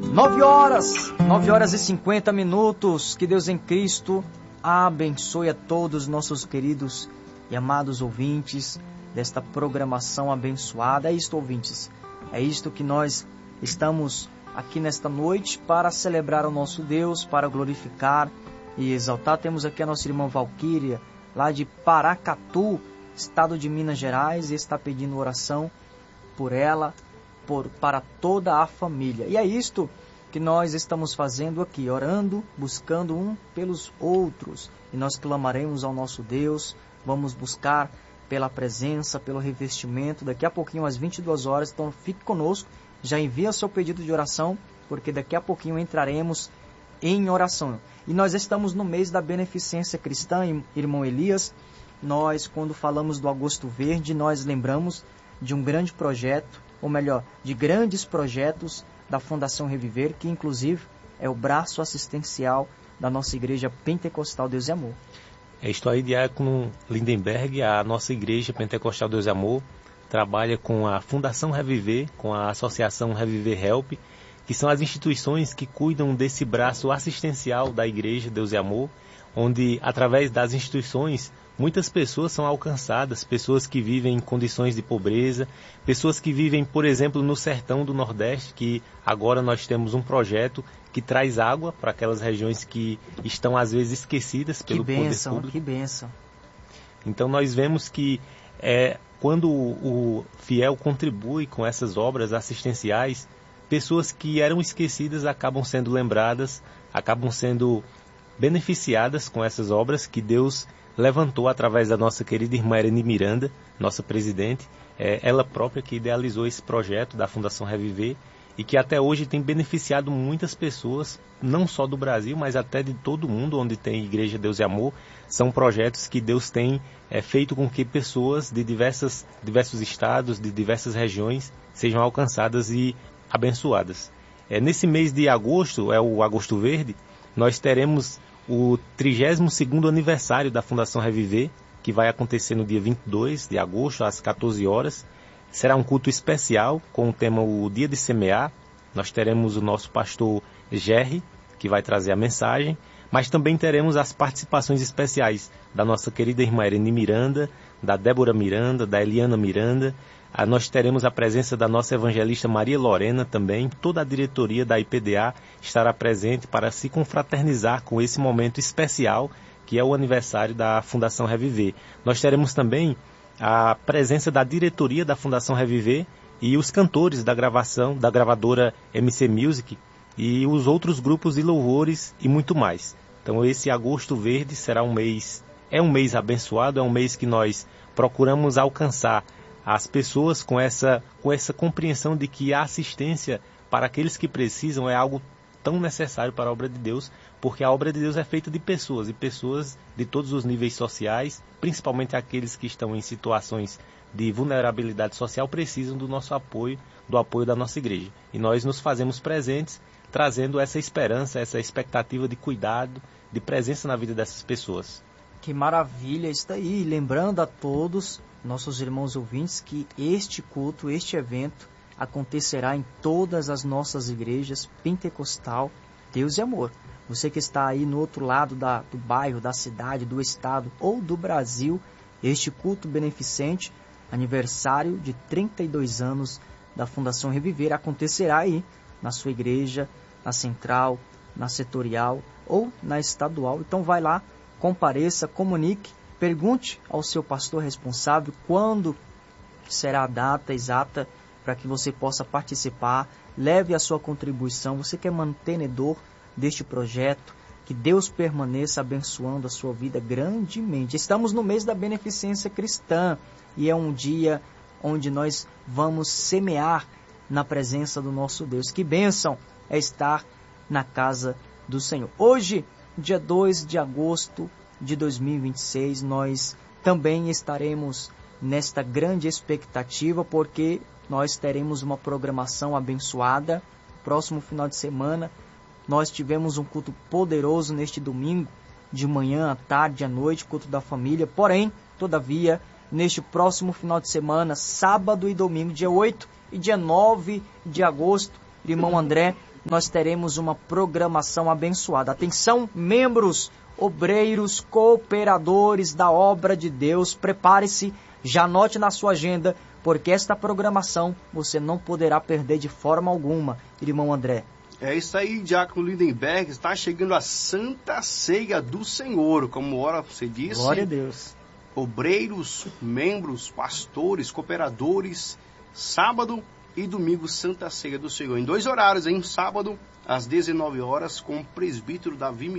9 horas e 50 minutos. Que Deus em Cristo abençoe a todos os nossos queridos e amados ouvintes desta programação abençoada. É isto, ouvintes, é isto que nós estamos aqui nesta noite para celebrar o nosso Deus, para glorificar e exaltar. Temos aqui a nossa irmã Valquíria, lá de Paracatu, estado de Minas Gerais, e está pedindo oração por ela, para toda a família. E é isto que nós estamos fazendo aqui, orando, buscando um pelos outros. E nós clamaremos ao nosso Deus, vamos buscar pela presença, pelo revestimento. Daqui a pouquinho, às 22 horas, então fique conosco, já envia seu pedido de oração, porque daqui a pouquinho entraremos em oração. E nós estamos no mês da beneficência cristã, irmão Elias. Nós, quando falamos do Agosto Verde, nós lembramos de um grande projeto, ou melhor, de grandes projetos da Fundação Reviver, que inclusive é o braço assistencial da nossa Igreja Pentecostal Deus e Amor. É isto aí, Diácono Lindenberg. A nossa Igreja Pentecostal Deus e Amor trabalha com a Fundação Reviver, com a Associação Reviver Help, que são as instituições que cuidam desse braço assistencial da Igreja Deus e Amor, onde, através das instituições, muitas pessoas são alcançadas, pessoas que vivem em condições de pobreza, pessoas que vivem, por exemplo, no sertão do Nordeste, que agora nós temos um projeto que traz água para aquelas regiões que estão, às vezes, esquecidas pelo poder público. Que bênção! Então, nós vemos que quando o fiel contribui com essas obras assistenciais, pessoas que eram esquecidas acabam sendo lembradas, acabam sendo beneficiadas com essas obras que Deus levantou através da nossa querida irmã Ereni Miranda, nossa presidente, ela própria que idealizou esse projeto da Fundação Reviver e que até hoje tem beneficiado muitas pessoas, não só do Brasil, mas até de todo o mundo onde tem Igreja Deus e Amor. São projetos que Deus tem feito com que pessoas de diversos estados, de diversas regiões, sejam alcançadas e abençoadas. Nesse mês de agosto, é o Agosto Verde, nós teremos o 32º aniversário da Fundação Reviver, que vai acontecer no dia 22 de agosto, às 14 horas. Será um culto especial com o tema O Dia de Semear. Nós teremos o nosso pastor Gerry, que vai trazer a mensagem, mas também teremos as participações especiais da nossa querida irmã Ereni Miranda, da Débora Miranda, da Eliana Miranda. Nós teremos a presença da nossa evangelista Maria Lorena também. Toda a diretoria da IPDA estará presente para se confraternizar com esse momento especial que é o aniversário da Fundação Reviver. Nós teremos também a presença da diretoria da Fundação Reviver e os cantores da gravação, da gravadora MC Music e os outros grupos de louvores e muito mais. Então esse Agosto Verde será um mês abençoado, é um mês que nós procuramos alcançar as pessoas com essa compreensão de que a assistência para aqueles que precisam é algo tão necessário para a obra de Deus, porque a obra de Deus é feita de pessoas, e pessoas de todos os níveis sociais, principalmente aqueles que estão em situações de vulnerabilidade social, precisam do nosso apoio, do apoio da nossa igreja. E nós nos fazemos presentes, trazendo essa esperança, essa expectativa de cuidado, de presença na vida dessas pessoas. Que maravilha, está aí, lembrando a todos, nossos irmãos ouvintes, que este culto, este evento, acontecerá em todas as nossas igrejas pentecostal, Deus e Amor. Você que está aí no outro lado do bairro, da cidade, do estado ou do Brasil, este culto beneficente, aniversário de 32 anos da Fundação Reviver, acontecerá aí na sua igreja, na central, na setorial ou na estadual. Então vai lá, compareça, comunique, pergunte ao seu pastor responsável quando será a data exata para que você possa participar, leve a sua contribuição. Você que é mantenedor deste projeto, que Deus permaneça abençoando a sua vida grandemente. Estamos no mês da beneficência cristã e é um dia onde nós vamos semear na presença do nosso Deus. Que bênção é estar na casa do Senhor. Hoje, dia 2 de agosto de 2026, nós também estaremos nesta grande expectativa, porque nós teremos uma programação abençoada. Próximo final de semana, nós tivemos um culto poderoso neste domingo, de manhã, à tarde, à noite, culto da família. Porém, todavia, neste próximo final de semana, sábado e domingo, dia 8 e dia 9 de agosto, irmão André, nós teremos uma programação abençoada. Atenção, membros, obreiros, cooperadores da obra de Deus, prepare-se, já anote na sua agenda, porque esta programação você não poderá perder de forma alguma, irmão André. É isso aí, Diácono Lindenberg, está chegando a Santa Ceia do Senhor, como ora você disse. Glória a Deus. Obreiros, membros, pastores, cooperadores, sábado e domingo, Santa Ceia do Senhor. Em 2 horários, em sábado, às 19 horas, com o presbítero Davi